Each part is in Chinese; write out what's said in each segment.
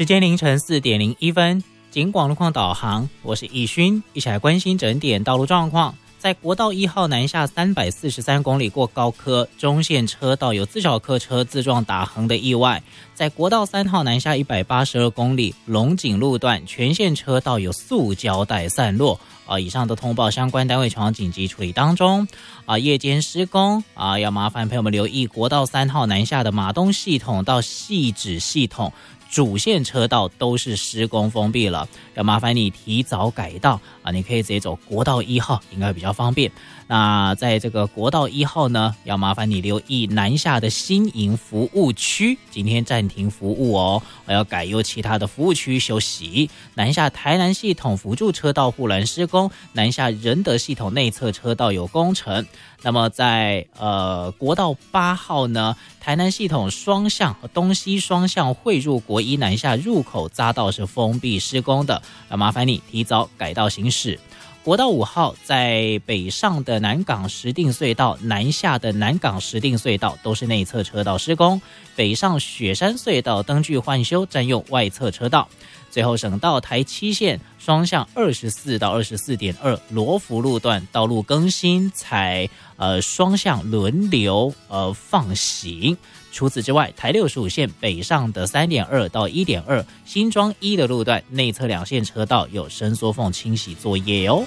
时间凌晨4:01，警广路况导航，我是易勋，一起来关心整点道路状况。在国道1号南下343公里过高科中线车道有自小客车自撞打横的意外，在国道3号南下182公里龙井路段全线车道有塑胶袋散落。以上的通报相关单位前往紧急处理当中。夜间施工要麻烦朋友们留意国道3号南下的马东系统到汐止系统主线车道都是施工封闭了，要麻烦你提早改道你可以直接走国道1号，应该比较方便。那在这个国道1号呢，要麻烦你留意南下的新营服务区今天暂停服务哦，要改由其他的服务区休息。南下台南系统辅助车道护栏施工，南下仁德系统内侧车道有工程。那么在国道8号呢，台南系统双向东西双向汇入国一南下入口匝道是封闭施工的，要麻烦你提早改道行驶。国道5号在北上的南港石碇隧道，南下的南港石碇隧道都是内侧车道施工，北上雪山隧道灯具换修占用外侧车道。最后省道台7线双向24到24.2罗浮路段道路更新，采双向轮流放行。除此之外，台65线北上的 3.2 到 1.2 新庄1的路段内侧2线车道有伸缩缝清洗作业哦。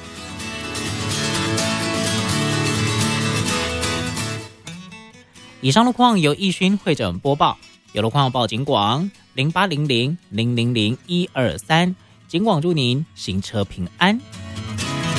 以上路况由易勋会诊播报，有路况报警广0800000123，警广祝您行车平安。